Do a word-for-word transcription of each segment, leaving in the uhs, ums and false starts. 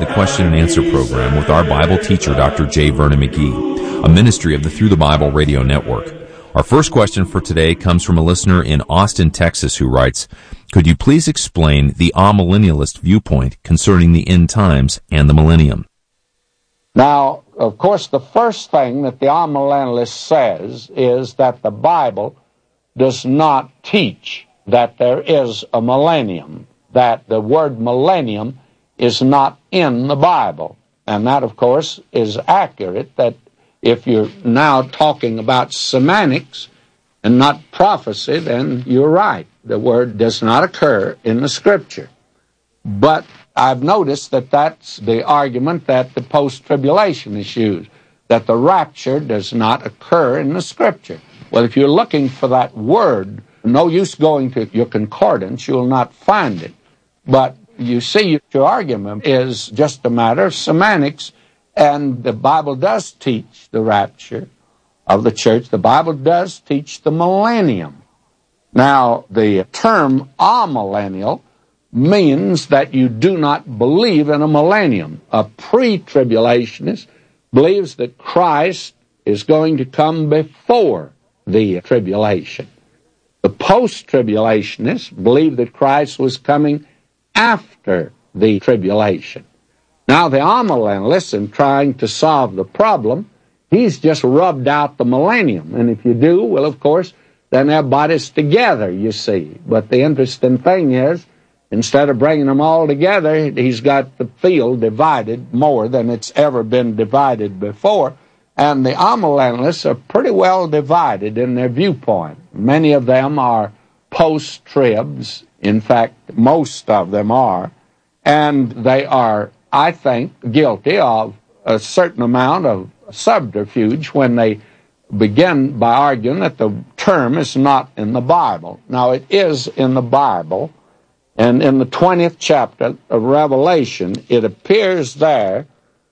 the question and answer program with our Bible teacher, Doctor J. Vernon McGee, a ministry of the Through the Bible radio network. Our first question for today comes from a listener in Austin, Texas, who writes, could you please explain the amillennialist viewpoint concerning the end times and the millennium? Now, of course, the first thing that the amillennialist says is that the Bible does not teach that there is a millennium, that the word millennium is not in the Bible. And that, of course, is accurate, that if you're now talking about semantics and not prophecy, then you're right. The word does not occur in the Scripture. But I've noticed that that's the argument that the post-tribulationists use, that the rapture does not occur in the Scripture. Well, if you're looking for that word, no use going to your concordance, you'll not find it. But you see, your argument is just a matter of semantics, and the Bible does teach the rapture of the church. The Bible does teach the millennium. Now, the term amillennial means that you do not believe in a millennium. A pre-tribulationist believes that Christ is going to come before the tribulation. The post-tribulationists believe that Christ was coming after the tribulation. Now, the amillennialist, in trying to solve the problem, he's just rubbed out the millennium. And if you do, well, of course, then everybody's together, you see. But the interesting thing is, instead of bringing them all together, he's got the field divided more than it's ever been divided before. And the amillennialists are pretty well divided in their viewpoint. Many of them are post-tribs. In fact, most of them are. And they are, I think, guilty of a certain amount of subterfuge when they begin by arguing that the term is not in the Bible. Now, it is in the Bible. And in the twentieth chapter of Revelation, it appears there,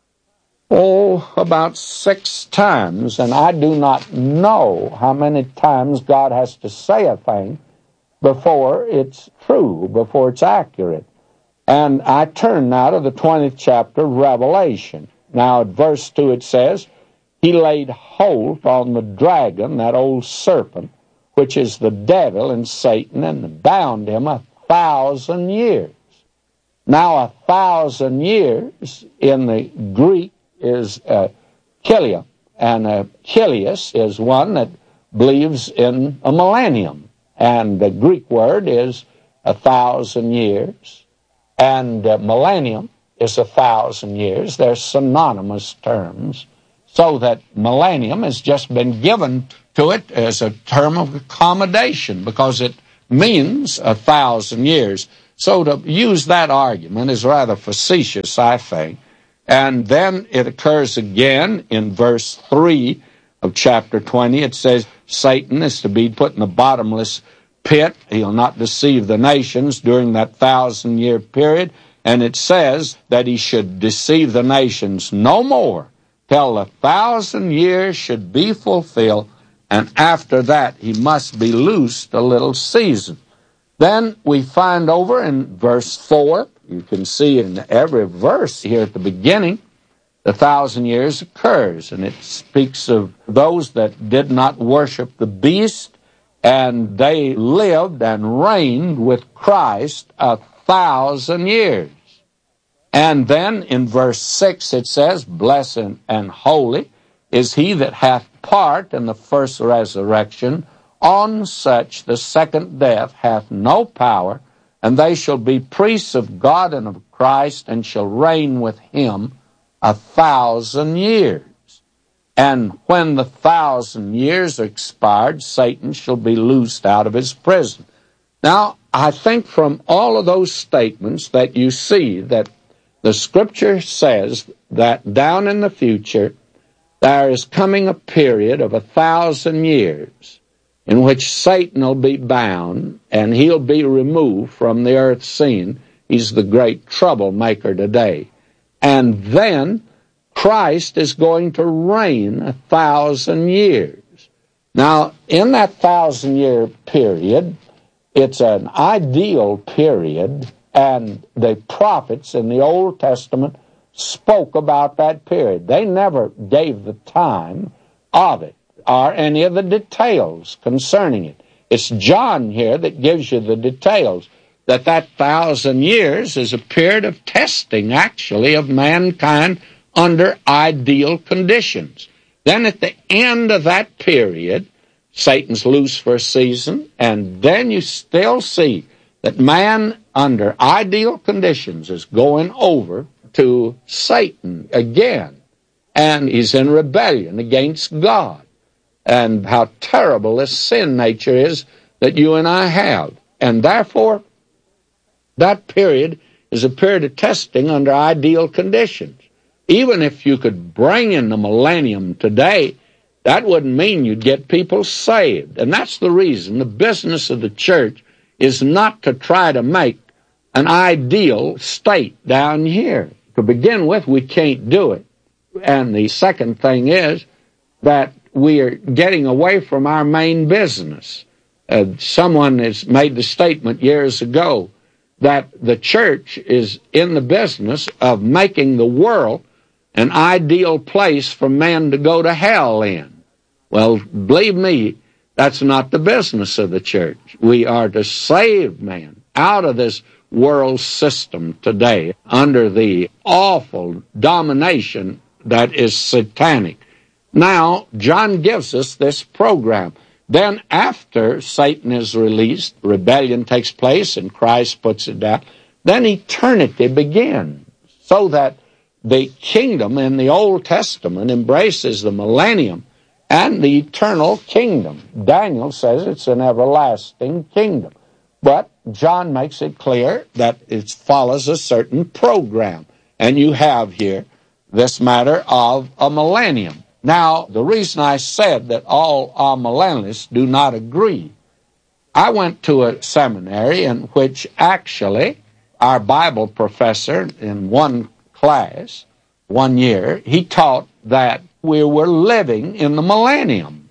oh, about six times, and I do not know how many times God has to say a thing before it's true, before it's accurate. And I turn now to the twentieth chapter of Revelation. Now, at verse two it says, he laid hold on the dragon, that old serpent, which is the devil and Satan, and bound him a thousand years. Now, a thousand years in the Greek is uh, kilia, and uh, kilios is one that believes in a millennium. And the Greek word is a thousand years, and uh, millennium is a thousand years. They're synonymous terms, so that millennium has just been given to it as a term of accommodation because it means a thousand years. So to use that argument is rather facetious, I think. And then it occurs again in verse three of chapter twenty. It says Satan is to be put in the bottomless pit. He'll not deceive the nations during that thousand-year period. And it says that he should deceive the nations no more till the thousand years should be fulfilled, and after that he must be loosed a little season. Then we find over in verse four, you can see in every verse here at the beginning, the thousand years occurs, and it speaks of those that did not worship the beast, and they lived and reigned with Christ a thousand years. And then in verse six it says, blessed and holy is he that hath part in the first resurrection. On such the second death hath no power, and they shall be priests of God and of Christ, and shall reign with him a thousand years. And when the thousand years are expired, Satan shall be loosed out of his prison. Now, I think from all of those statements that you see that the Scripture says that down in the future there is coming a period of a thousand years in which Satan will be bound and he'll be removed from the earth scene. He's the great troublemaker today. And then Christ is going to reign a thousand years. Now, in that thousand-year period, it's an ideal period, and the prophets in the Old Testament spoke about that period. They never gave the time of it or any of the details concerning it. It's John here that gives you the details, that that thousand years is a period of testing, actually, of mankind under ideal conditions. Then at the end of that period, Satan's loose for a season, and then you still see that man under ideal conditions is going over to Satan again, and he's in rebellion against God. And how terrible this sin nature is that you and I have. And therefore, that period is a period of testing under ideal conditions. Even if you could bring in the millennium today, that wouldn't mean you'd get people saved. And that's the reason the business of the church is not to try to make an ideal state down here. To begin with, we can't do it. And the second thing is that we are getting away from our main business. Uh, someone has made the statement years ago that the church is in the business of making the world an ideal place for men to go to hell in. Well, believe me, that's not the business of the church. We are to save man out of this world system today under the awful domination that is satanic. Now, John gives us this program. Then after Satan is released, rebellion takes place and Christ puts it down, then eternity begins, so that the kingdom in the Old Testament embraces the millennium and the eternal kingdom. Daniel says it's an everlasting kingdom. But John makes it clear that it follows a certain program. And you have here this matter of a millennium. Now, the reason I said that all amillennialists do not agree, I went to a seminary in which actually our Bible professor in one class, one year, he taught that we were living in the millennium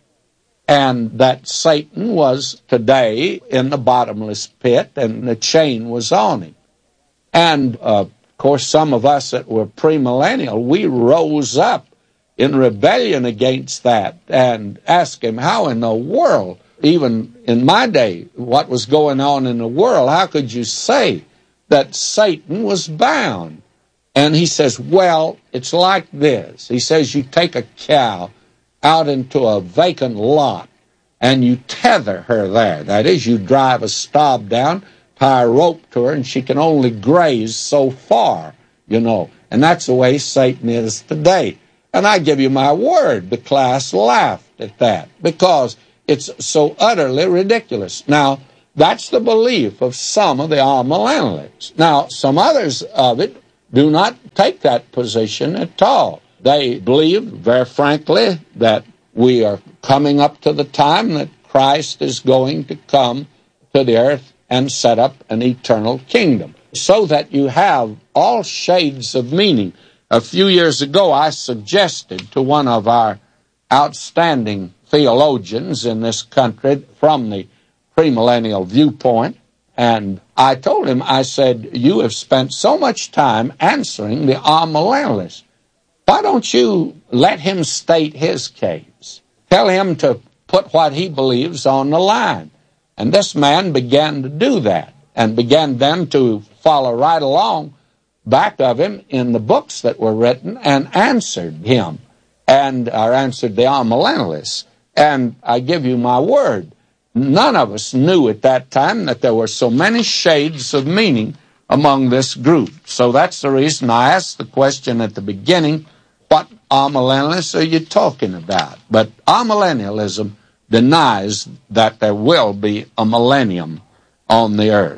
and that Satan was today in the bottomless pit and the chain was on him. And, uh, of course, some of us that were premillennial, we rose up in rebellion against that and asked him, how in the world, even in my day, what was going on in the world, how could you say that Satan was bound? And he says, well, it's like this. He says, you take a cow out into a vacant lot and you tether her there. That is, you drive a stop down, tie a rope to her, and she can only graze so far, you know. And that's the way Satan is today. And I give you my word, the class laughed at that because it's so utterly ridiculous. Now, that's the belief of some of the amillennialists. Now, some others of it do not take that position at all. They believe, very frankly, that we are coming up to the time that Christ is going to come to the earth and set up an eternal kingdom, so that you have all shades of meaning. A few years ago, I suggested to one of our outstanding theologians in this country from the premillennial viewpoint, and I told him, I said, you have spent so much time answering the amillennialists. Why don't you let him state his case? Tell him to put what he believes on the line. And this man began to do that, and began then to follow right along back of him in the books that were written and answered him, and or answered the amillennialists. And I give you my word, none of us knew at that time that there were so many shades of meaning among this group. So that's the reason I asked the question at the beginning, what amillennialists are you talking about? But amillennialism denies that there will be a millennium on the earth.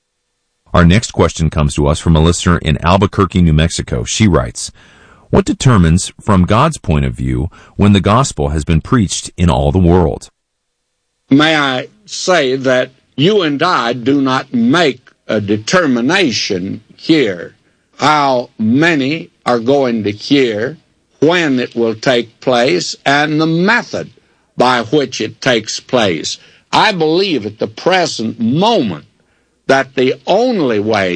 Our next question comes to us from a listener in Albuquerque, New Mexico. She writes, what determines, from God's point of view, when the gospel has been preached in all the world? May I say that you and I do not make a determination here how many are going to hear, when it will take place, and the method by which it takes place. I believe at the present moment that the only way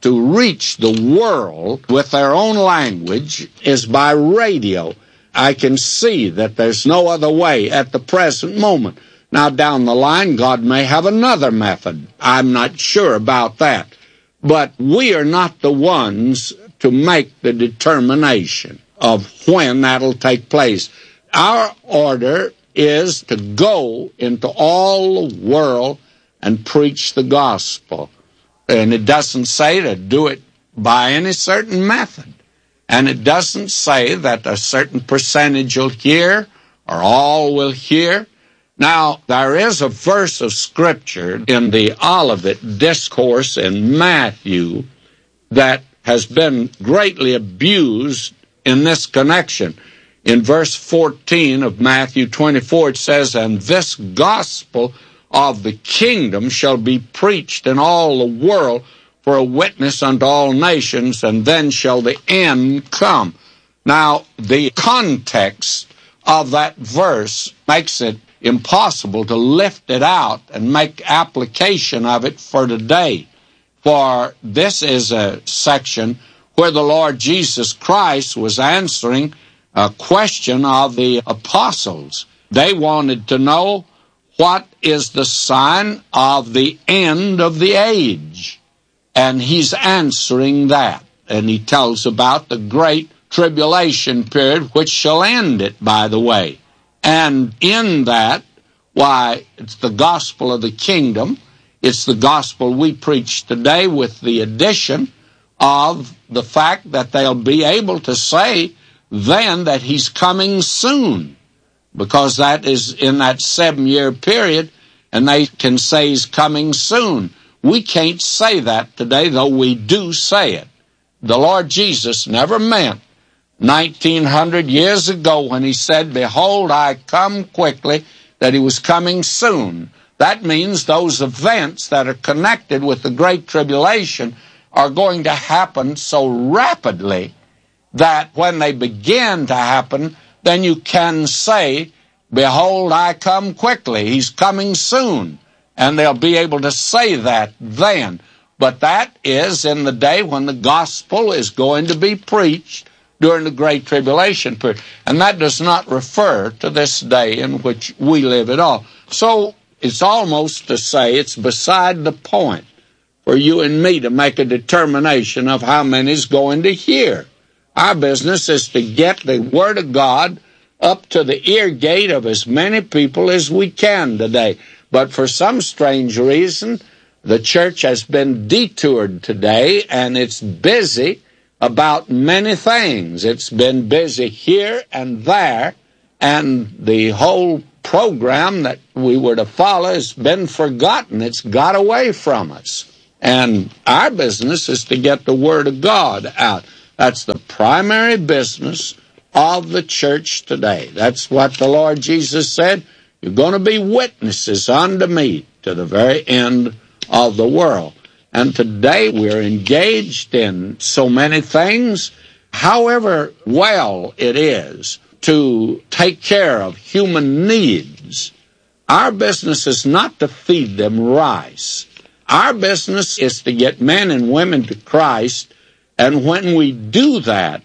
to reach the world with their own language is by radio. I can see that there's no other way at the present moment. Now, down the line, God may have another method. I'm not sure about that. But we are not the ones to make the determination of when that'll take place. Our order is to go into all the world and preach the gospel. And it doesn't say to do it by any certain method. And it doesn't say that a certain percentage will hear or all will hear. Now, there is a verse of Scripture in the Olivet Discourse in Matthew that has been greatly abused in this connection. In verse fourteen of Matthew twenty-four, it says, "And this gospel of the kingdom shall be preached in all the world for a witness unto all nations, and then shall the end come." Now, the context of that verse makes it impossible to lift it out and make application of it for today. For this is a section where the Lord Jesus Christ was answering a question of the apostles. They wanted to know, what is the sign of the end of the age? And he's answering that. And he tells about the great tribulation period, which shall end it, by the way. And in that, why, it's the gospel of the kingdom. It's the gospel we preach today, with the addition of the fact that they'll be able to say then that he's coming soon, because that is in that seven-year period, and they can say he's coming soon. We can't say that today, though we do say it. The Lord Jesus never meant nineteen hundred years ago when he said, "Behold, I come quickly," that he was coming soon. That means those events that are connected with the Great Tribulation are going to happen so rapidly that when they begin to happen, then you can say, "Behold, I come quickly." He's coming soon. And they'll be able to say that then. But that is in the day when the gospel is going to be preached during the Great Tribulation period. And that does not refer to this day in which we live at all. So it's almost to say it's beside the point for you and me to make a determination of how many is going to hear. Our business is to get the Word of God up to the ear gate of as many people as we can today. But for some strange reason, the church has been detoured today, and it's busy about many things. It's been busy here and there, and the whole program that we were to follow has been forgotten. It's got away from us. And our business is to get the Word of God out. That's the primary business of the church today. That's what the Lord Jesus said. You're going to be witnesses unto me to the very end of the world. And today we're engaged in so many things. However well it is to take care of human needs, our business is not to feed them rice. Our business is to get men and women to Christ, and when we do that,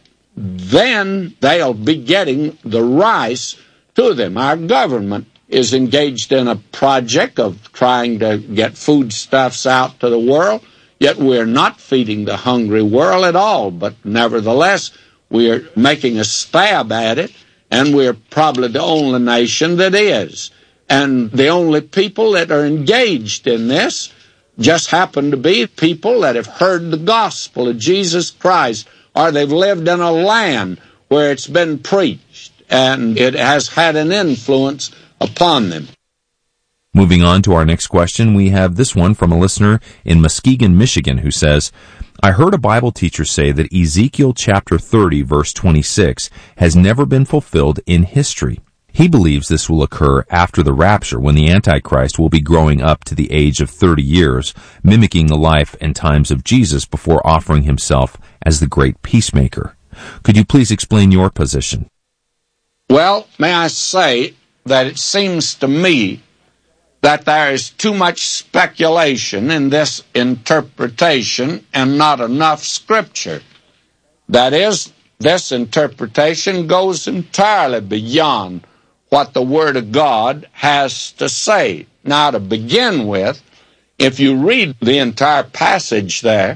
then they'll be getting the rice to them. Our government is engaged in a project of trying to get foodstuffs out to the world, yet we're not feeding the hungry world at all. But nevertheless, we're making a stab at it, and we're probably the only nation that is. And the only people that are engaged in this just happen to be people that have heard the gospel of Jesus Christ, or they've lived in a land where it's been preached, and it has had an influence upon them. Moving on to our next question, we have this one from a listener in Muskegon, Michigan, who says, "I heard a Bible teacher say that Ezekiel chapter thirty, verse twenty-six, has never been fulfilled in history. He believes this will occur after the rapture, when the Antichrist will be growing up to the age of thirty years, mimicking the life and times of Jesus before offering himself as the great peacemaker. Could you please explain your position?" Well, may I say that it seems to me that there is too much speculation in this interpretation and not enough Scripture. That is, this interpretation goes entirely beyond what the Word of God has to say. Now, to begin with, if you read the entire passage there,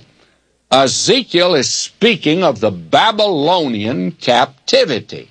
Ezekiel is speaking of the Babylonian captivity.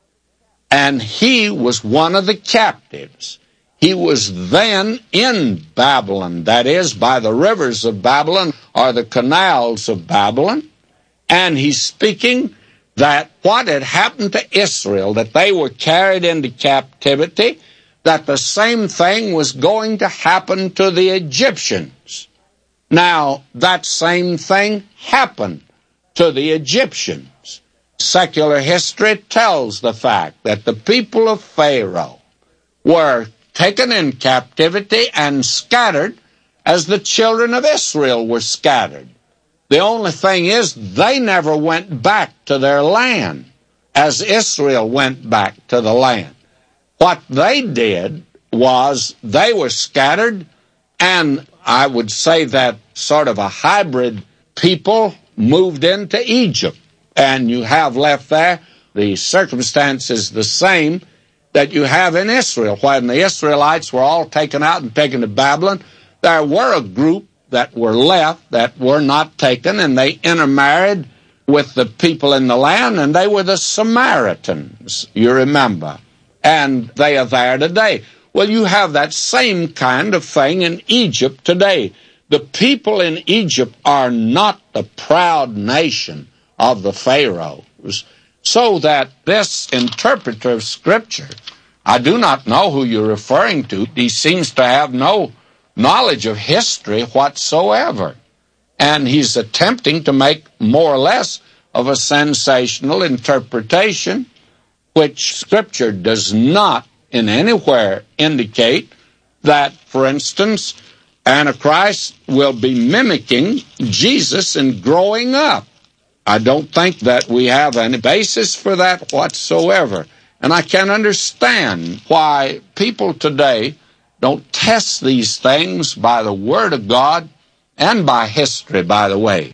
And he was one of the captives. He was then in Babylon, that is, by the rivers of Babylon or the canals of Babylon. And he's speaking that what had happened to Israel, that they were carried into captivity, that the same thing was going to happen to the Egyptians. Now, that same thing happened to the Egyptians. Secular history tells the fact that the people of Pharaoh were taken in captivity and scattered as the children of Israel were scattered. The only thing is, they never went back to their land as Israel went back to the land. What they did was they were scattered, and I would say that sort of a hybrid people moved into Egypt. And you have left there the circumstances the same that you have in Israel. When the Israelites were all taken out and taken to Babylon, there were a group that were left that were not taken, and they intermarried with the people in the land, and they were the Samaritans, you remember. And they are there today. Well, you have that same kind of thing in Egypt today. The people in Egypt are not the proud nation of the Pharaohs, so that this interpreter of Scripture, I do not know who you're referring to. He seems to have no knowledge of history whatsoever. And he's attempting to make more or less of a sensational interpretation, which Scripture does not in anywhere indicate that, for instance, Antichrist will be mimicking Jesus in growing up. I don't think that we have any basis for that whatsoever. And I can understand why people today don't test these things by the Word of God and by history, by the way.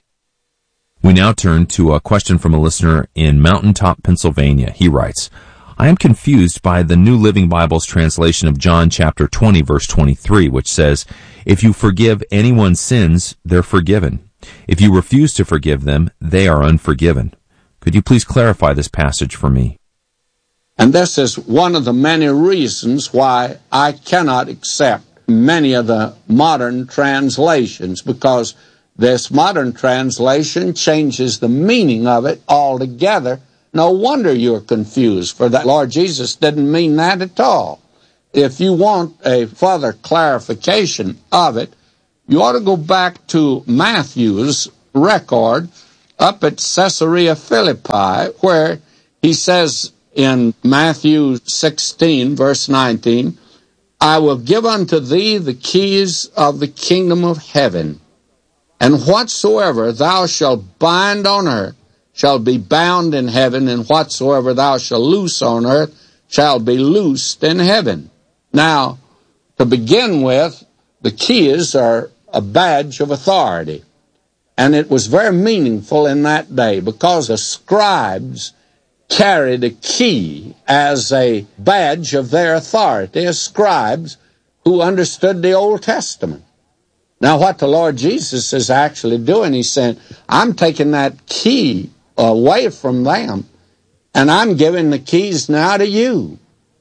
We now turn to a question from a listener in Mountaintop, Pennsylvania. He writes, I am confused by the New Living Bible's translation of John chapter twenty, verse twenty-three, which says, if you forgive anyone's sins, they're forgiven. If you refuse to forgive them, they are unforgiven. Could you please clarify this passage for me? And this is one of the many reasons why I cannot accept many of the modern translations, because this modern translation changes the meaning of it altogether. No wonder you're confused, for the Lord Jesus didn't mean that at all. If you want a further clarification of it, you ought to go back to Matthew's record up at Caesarea Philippi, where he says in Matthew sixteen, verse nineteen, I will give unto thee the keys of the kingdom of heaven, and whatsoever thou shalt bind on earth shall be bound in heaven, and whatsoever thou shalt loose on earth shall be loosed in heaven. Now, to begin with, the keys are a badge of authority. And it was very meaningful in that day, because the scribes carried a key as a badge of their authority, as scribes who understood the Old Testament. Now, what the Lord Jesus is actually doing, he's saying, I'm taking that key away from them, and I'm giving the keys now to you.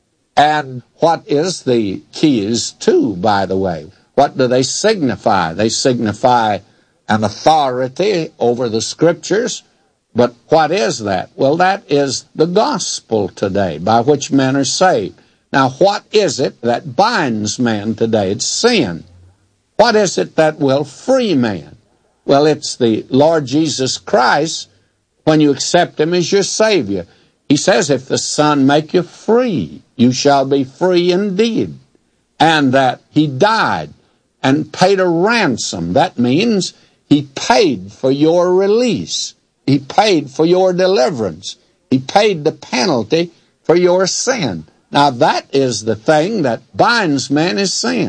And what is the keys to, by the way? What do they signify? They signify an authority over the Scriptures. But what is that? Well, that is the gospel today, by which men are saved. Now, what is it that binds man today? It's sin. What is it that will free man? Well, it's the Lord Jesus Christ, when you accept Him as your Savior. He says, if the Son make you free, you shall be free indeed. And that He died and paid a ransom. That means He paid for your release. He paid for your deliverance. He paid the penalty for your sin. Now, that is the thing that binds man, is sin.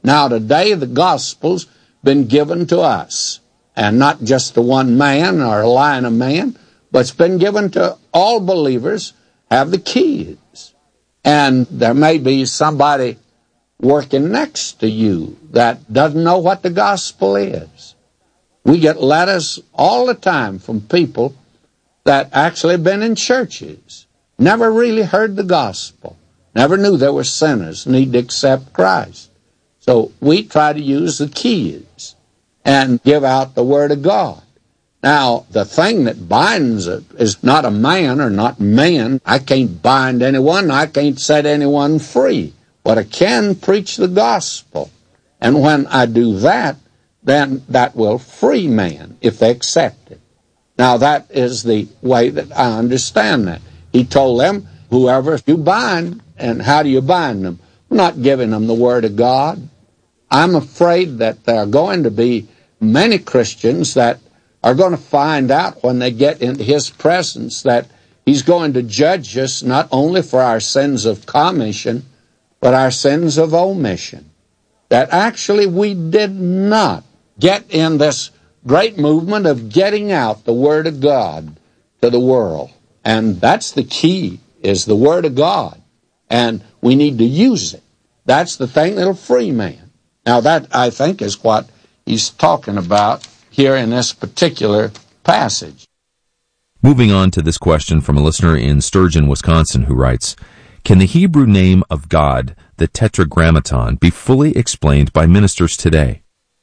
Now today the gospel's been given to us, and not just to one man or a line of man, but it's been given to all believers, have the keys. And there may be somebody working next to you that doesn't know what the gospel is. We get letters all the time from people that actually been in churches, never really heard the gospel, never knew there were sinners, need to accept Christ. So we try to use the keys and give out the Word of God. Now, the thing that binds it is not a man or not men. I can't bind anyone. I can't set anyone free. But I can preach the gospel. And when I do that, then that will free man if they accept it. Now, that is the way that I understand that. He told them, whoever you bind, and how do you bind them? We're not giving them the Word of God. I'm afraid that there are going to be many Christians that are going to find out when they get into His presence that He's going to judge us not only for our sins of commission, but our sins of omission. That actually we did not get in this great movement of getting out the Word of God to the world. And that's the key, is the Word of God. And we need to use it. That's the thing that'll free man. Now that, I think, is what he's talking about here in this particular passage. Moving on to this question from a listener in Sturgeon, Wisconsin, who writes, can the Hebrew name of God, the Tetragrammaton, be fully explained by ministers today?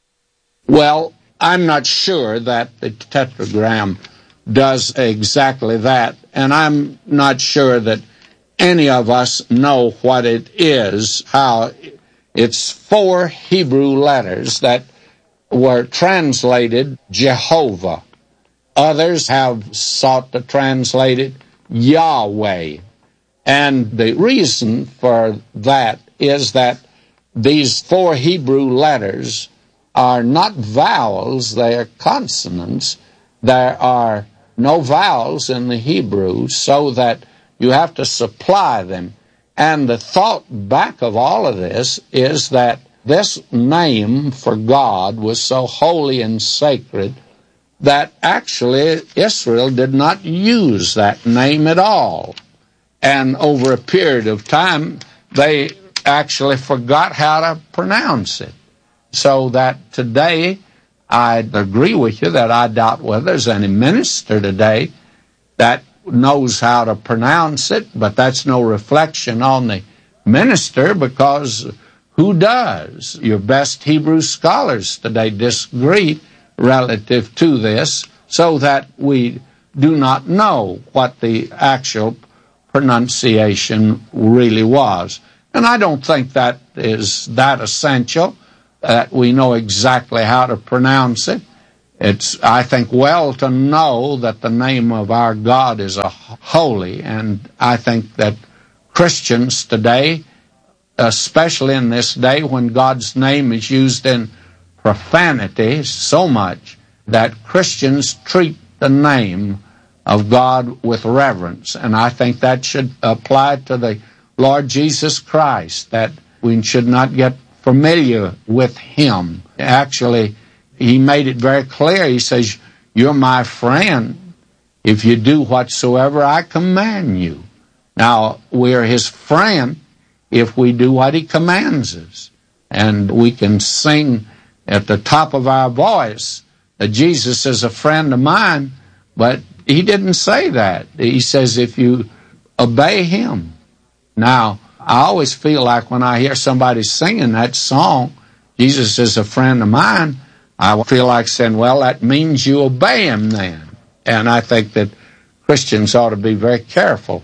Well, I'm not sure that the tetragram does exactly that, and I'm not sure that any of us know what it is, how it's four Hebrew letters that were translated Jehovah. Others have sought to translate it Yahweh. And the reason for that is that these four Hebrew letters are not vowels, they are consonants. There are no vowels in the Hebrew, so that you have to supply them. And the thought back of all of this is that this name for God was so holy and sacred that actually Israel did not use that name at all. And over a period of time, they actually forgot how to pronounce it. So that today, I'd agree with you that I doubt whether there's any minister today that knows how to pronounce it, but that's no reflection on the minister, because who does? Your best Hebrew scholars today disagree relative to this, so that we do not know what the actual pronunciation really was. And I don't think that is that essential, that we know exactly how to pronounce it. It's, I think, well to know that the name of our God is a holy, and I think that Christians today, especially in this day when God's name is used in profanity so much, that Christians treat the name of God with reverence. And I think that should apply to the Lord Jesus Christ, that we should not get familiar with Him. Actually, He made it very clear. He says, you're my friend if you do whatsoever I command you. Now, we're His friend if we do what He commands us. And we can sing at the top of our voice that Jesus is a friend of mine, but He didn't say that. He says if you obey Him. Now, I always feel like when I hear somebody singing that song, Jesus is a friend of mine, I feel like saying, well, that means you obey Him then. And I think that Christians ought to be very careful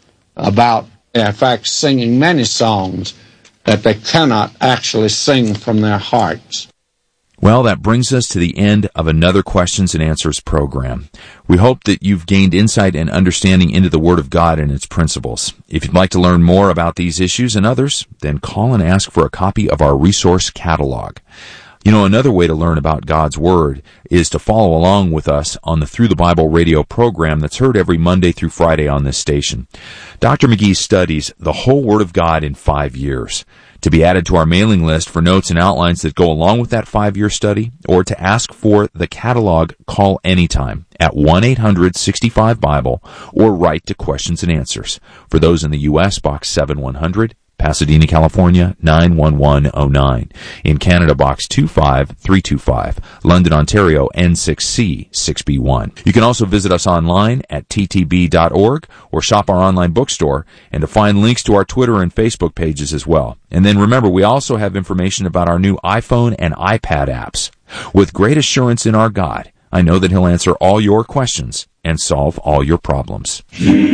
about, in fact, singing many songs that they cannot actually sing from their hearts. Well, that brings us to the end of another Questions and Answers program. We hope that you've gained insight and understanding into the Word of God and its principles. If you'd like to learn more about these issues and others, then call and ask for a copy of our resource catalog. You know, another way to learn about God's Word is to follow along with us on the Through the Bible radio program that's heard every Monday through Friday on this station. Doctor McGee studies the whole Word of God in five years. To be added to our mailing list for notes and outlines that go along with that five-year study, or to ask for the catalog, call anytime at one eight hundred sixty-five Bible or write to Questions and Answers. For those in the U S, Box seven one hundred, Pasadena, California, nine one one oh nine. In Canada, Box two five three two five. London, Ontario, N six C six B one. You can also visit us online at t t b dot org or shop our online bookstore, and to find links to our Twitter and Facebook pages as well. And then remember, we also have information about our new iPhone and iPad apps. With great assurance in our God, I know that He'll answer all your questions and solve all your problems.